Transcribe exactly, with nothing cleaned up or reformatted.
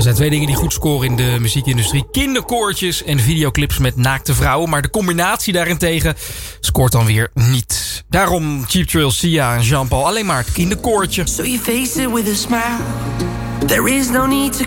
zijn twee dingen die goed scoren in de muziekindustrie. Kinderkoortjes en videoclips met naakte vrouwen. Maar de combinatie daarentegen scoort dan weer niet. Daarom Cheap Thrill, Sia en Jean-Paul alleen maar het kinderkoortje. So you face it with a smile. There is no need to